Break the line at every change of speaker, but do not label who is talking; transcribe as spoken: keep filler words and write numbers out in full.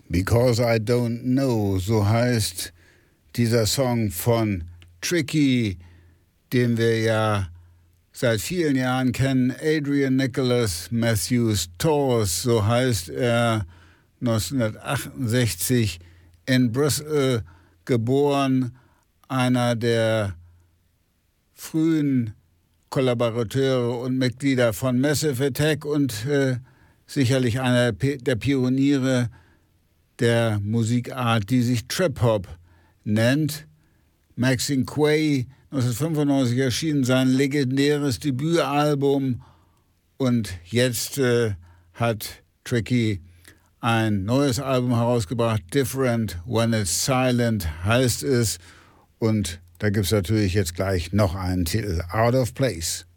Because I Don't Know, so heißt dieser Song von Tricky, den wir ja seit vielen Jahren kennen. Adrian Nicholas Matthews Torres, so heißt er, neunzehnhundertachtundsechzig in Brüssel geboren, einer der frühen Kollaborateure und Mitglieder von Massive Attack und äh, sicherlich einer der Pioniere der Musikart, die sich Trip-Hop nennt. Maxine Quay, neunzehnhundertfünfundneunzig erschienen sein legendäres Debütalbum und jetzt äh, hat Tricky ein neues Album herausgebracht, Different When It's Silent heißt es, und da gibt es natürlich jetzt gleich noch einen Titel, Out of Place.